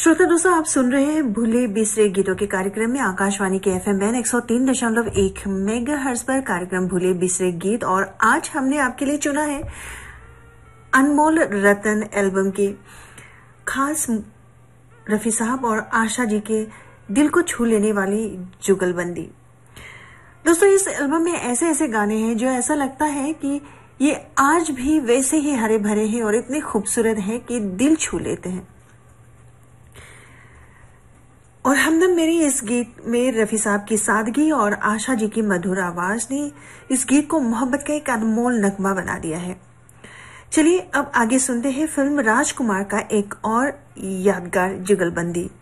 श्रोता दोस्तों, आप सुन रहे हैं भूले बिसरे गीतों के कार्यक्रम में आकाशवाणी के FM बैंड 103.1 मेगाहर्ट्ज पर कार्यक्रम भूले बिसरे गीत। और आज हमने आपके लिए चुना है अनमोल रतन एल्बम के खास रफी साहब और आशा जी के दिल को छू लेने वाली जुगलबंदी। दोस्तों, इस एल्बम में ऐसे ऐसे गाने हैं जो ऐसा लगता है कि ये आज भी वैसे ही हरे भरे हैं और इतने खूबसूरत हैं कि दिल छू लेते हैं। और हमदम मेरी इस गीत में रफी साहब की सादगी और आशा जी की मधुर आवाज ने इस गीत को मोहब्बत का एक अनमोल नगमा बना दिया है। चलिए अब आगे सुनते हैं फिल्म राजकुमार का एक और यादगार जुगलबंदी।